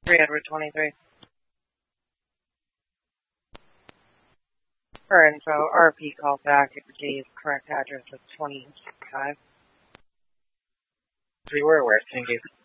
3 Edward 23. For info, RP call back if Jay's correct address is 25. We were aware, thank you.